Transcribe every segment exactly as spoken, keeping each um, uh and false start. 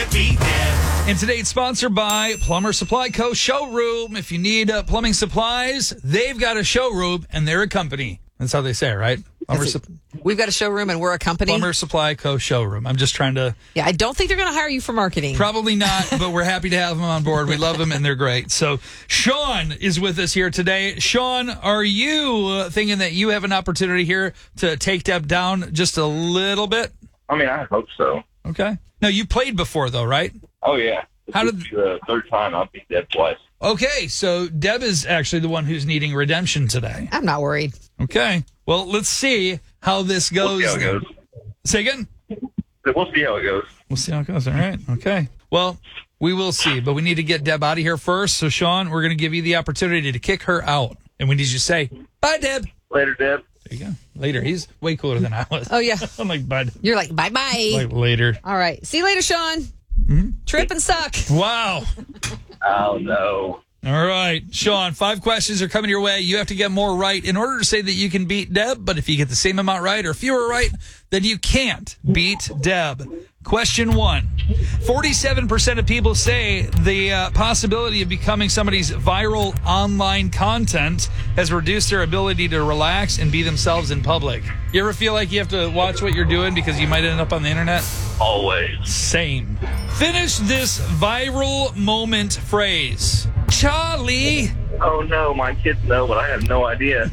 can't beat Deb. And today it's sponsored by Plumber Supply Co. Showroom. If you need uh, plumbing supplies, they've got a showroom, and they're a company. That's how they say it, right? Plumber, Su- We've got a showroom, and we're a company. Plumber Supply Co. Showroom. I'm just trying to... Yeah, I don't think they're going to hire you for marketing. Probably not, but we're happy to have them on board. We love them, and they're great. So Sean is with us here today. Sean, are you uh, thinking that you have an opportunity here to take Deb down just a little bit? I mean, I hope so. Okay. No, you played before, though, right? Oh, yeah. This How will did- be the third time I've beat Deb twice. Okay, so Deb is actually the one who's needing redemption today. I'm not worried. Okay. Well, let's see how this goes. We'll see how it goes. Say again? We'll see how it goes. We'll see how it goes. All right. Okay. Well, we will see, but we need to get Deb out of here first. So, Sean, we're going to give you the opportunity to kick her out. And we need you to say, bye, Deb. Later, Deb. There you go. Later. He's way cooler than I was. Oh, yeah. I'm like, bud. You're like, bye-bye. Like, later. All right. See you later, Sean. Mm-hmm. Trip and suck. Wow. Oh, no. All right, Sean, five questions are coming your way. You have to get more right in order to say that you can beat Deb, but if you get the same amount right or fewer right, then you can't beat Deb. Question one. forty-seven percent of people say the uh, possibility of becoming somebody's viral online content has reduced their ability to relax and be themselves in public. You ever feel like you have to watch what you're doing because you might end up on the internet? Always. Same. Finish this viral moment phrase. Charlie. Oh, no. My kids know, but I have no idea.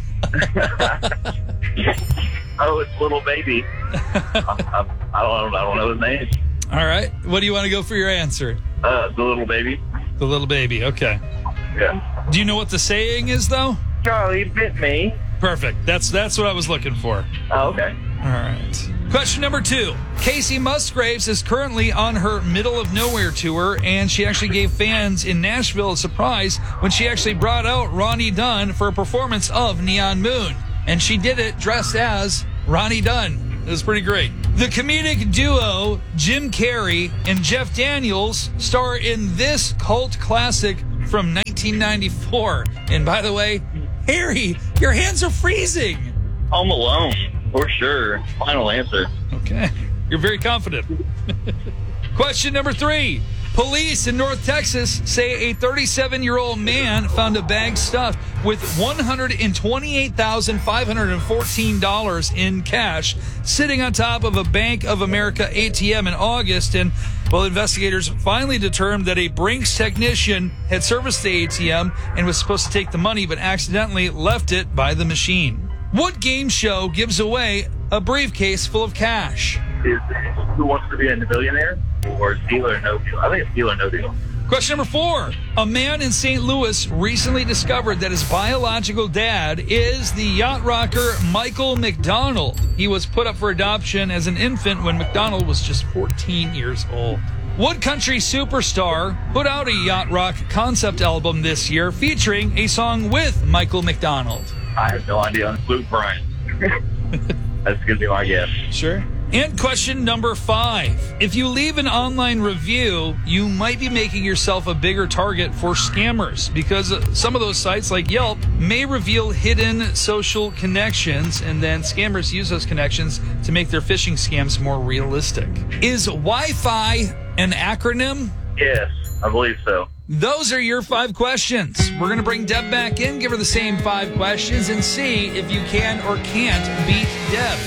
Oh, it's little baby. I, I, I, don't, I don't know his name. All right. What do you want to go for your answer? Uh, the little baby. The little baby. Okay. Yeah. Do you know what the saying is, though? Charlie bit me. Perfect. That's that's what I was looking for. Oh, okay. All right. Question number two. Casey Musgraves is currently on her Middle of Nowhere tour, and she actually gave fans in Nashville a surprise when she actually brought out Ronnie Dunn for a performance of Neon Moon. And she did it dressed as Ronnie Dunn. It was pretty great. The comedic duo Jim Carrey and Jeff Daniels star in this cult classic from nineteen ninety-four. And by the way, Harry, your hands are freezing. Home Alone, for sure. Final answer. Okay. You're very confident. Question number three. Police in North Texas say a thirty-seven-year-old man found a bag stuffed with one hundred twenty-eight thousand five hundred fourteen dollars in cash sitting on top of a Bank of America A T M in August. And, well, investigators finally determined that a Brinks technician had serviced the A T M and was supposed to take the money but accidentally left it by the machine. What game show gives away a briefcase full of cash? Is Who Wants to Be a Billionaire or Deal or No Deal? I think it's Deal or No Deal. Question number four. A man in Saint Louis recently discovered that his biological dad is the yacht rocker Michael McDonald. He was put up for adoption as an infant when McDonald was just fourteen years old. What country superstar put out a yacht rock concept album this year featuring a song with Michael McDonald? I have no idea. Luke Bryan. That's going to be my guess. Sure. And question number five. If you leave an online review, you might be making yourself a bigger target for scammers because some of those sites like Yelp may reveal hidden social connections, and then scammers use those connections to make their phishing scams more realistic. Is Wi-Fi an acronym? Yes, I believe so. Those are your five questions. We're going to bring Deb back in, give her the same five questions, and see if you can or can't beat Deb.